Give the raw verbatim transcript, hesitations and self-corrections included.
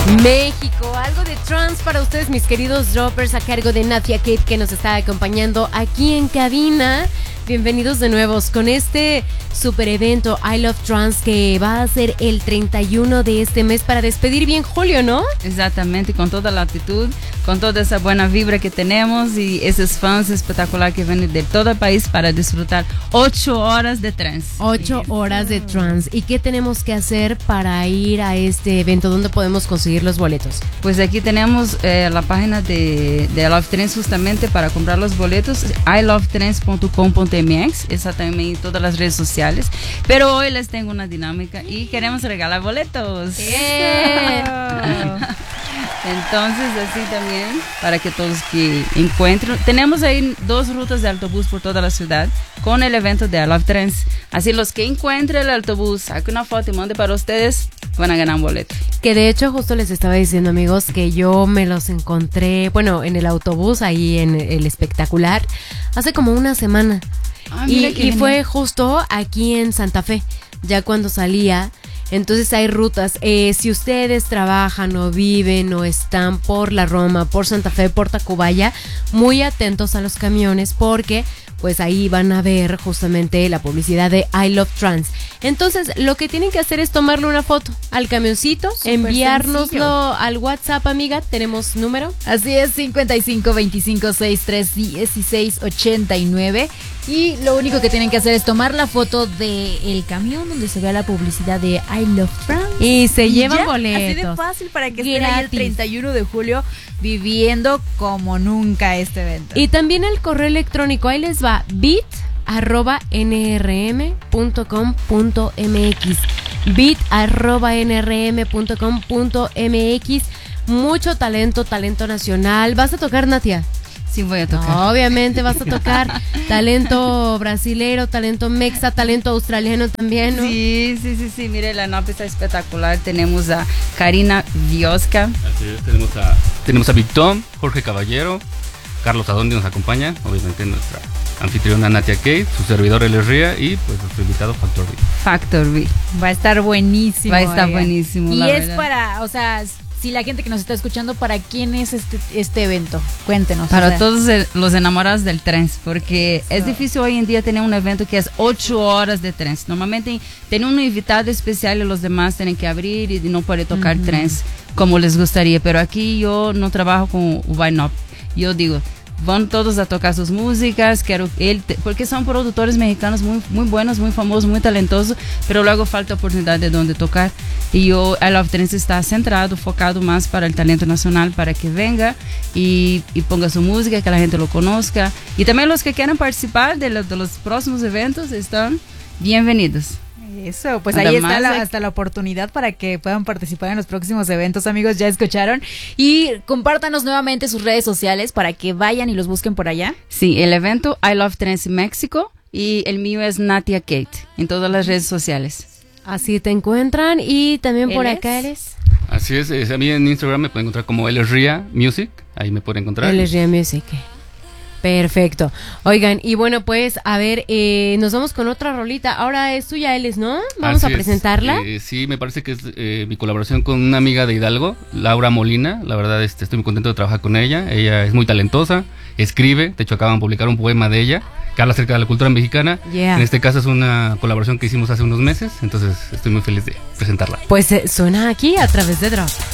México. Algo de trance para ustedes, mis queridos droppers, a cargo de Natia Kate, que nos está acompañando aquí en cabina. Bienvenidos de nuevo con este super evento I Love Trance, que va a ser el treinta y uno de este mes para despedir bien julio, ¿no? Exactamente, con toda la actitud, con toda esa buena vibra que tenemos y esos fans espectaculares que vienen de todo el país para disfrutar ocho horas de trance. Ocho horas de trance. ¿Y qué tenemos que hacer para ir a este evento? ¿Dónde podemos conseguir los boletos? Pues aquí tenemos eh, la página de, de I Love Trance justamente para comprar los boletos, i love trance punto com punto m x, está también en todas las redes sociales. Pero hoy les tengo una dinámica y queremos regalar boletos. Entonces, así también, para que todos que encuentren, tenemos ahí dos rutas de autobús por toda la ciudad con el evento de I Love Trance. Así los que encuentren el autobús, saquen una foto y mande para ustedes, van a ganar un boleto. Que de hecho justo les estaba diciendo, amigos, que yo me los encontré, bueno, en el autobús, ahí en el espectacular, hace como una semana. Ah, y y fue justo aquí en Santa Fe, ya cuando salía. Entonces hay rutas, eh, si ustedes trabajan o viven o están por la Roma, por Santa Fe, por Tacubaya, muy atentos a los camiones, porque pues ahí van a ver justamente la publicidad de I Love Trance. Entonces lo que tienen que hacer es tomarle una foto al camioncito, super enviárnoslo sencillo al WhatsApp, amiga. ¿Tenemos número? Así es, cincuenta y cinco, veinticinco, sesenta y tres, dieciséis, ochenta y nueve. Y lo único que tienen que hacer es tomar la foto del camión donde se vea la publicidad de I Love Trance. Y se y llevan ya, boletos. Así de fácil para que estén ahí el treinta y uno de julio viviendo como nunca este evento. Y también el correo electrónico, ahí les va, bit arroba nrm punto com punto mx, bit arroba nrm punto com punto mx. Mucho talento, talento nacional. ¿Vas a tocar, Natia? Sí, voy a tocar. No, obviamente vas a tocar talento brasilero, talento mexa, talento australiano también, ¿no? Sí, sí, sí, sí. Mire, la napa está espectacular. Tenemos a Karina Viosca. Así es, tenemos a, tenemos a Victor, Jorge Caballero, Carlos Adondi nos acompaña, obviamente nuestra anfitriona Natia Kate, su servidor L. Ría y pues nuestro invitado Factor B. Factor B. Va a estar buenísimo. Va a estar oiga. buenísimo. Y la es verdad. para, o sea, si la gente que nos está escuchando, ¿para quién es este, este evento? Cuéntenos. Para o sea. todos el, los enamorados del trance, porque es difícil hoy en día tener un evento que es ocho horas de trance. Normalmente tienen un invitado especial y los demás tienen que abrir y no pueden tocar uh-huh. trance como les gustaría. Pero aquí yo no trabajo con Wine Up. Yo digo, van todos a tocar sus músicas, quiero él, porque son productores mexicanos muy, muy buenos, muy famosos, muy talentosos, pero luego falta oportunidad de donde tocar. Y yo, I Love Trance está centrado, focado más para el talento nacional, para que venga y, y ponga su música, que la gente lo conozca. Y también los que quieran participar de, lo, de los próximos eventos están bienvenidos. Eso, pues Además, ahí está la, hasta la oportunidad para que puedan participar en los próximos eventos, amigos, ya escucharon. Y compártanos nuevamente sus redes sociales para que vayan y los busquen por allá. Sí, el evento I Love Trance México y el mío es Natia Kate en todas las redes sociales. Así te encuentran y también por ¿Él acá es? eres. Así es, es, a mí en Instagram me pueden encontrar como L. Ría Music, ahí me pueden encontrar. L. Ría Music. Perfecto. Oigan, y bueno, pues, a ver, eh, nos vamos con otra rolita. Ahora es tuya, Eles, ¿no? Vamos Así a presentarla. Es. Eh, sí, me parece que es eh, mi colaboración con una amiga de Hidalgo, Laura Molina. La verdad, este, estoy muy contento de trabajar con ella. Ella es muy talentosa, escribe. De hecho, acaban de publicar un poema de ella que habla acerca de la cultura mexicana. Yeah. En este caso es una colaboración que hicimos hace unos meses, entonces estoy muy feliz de presentarla. Pues eh, suena aquí a través de Drop.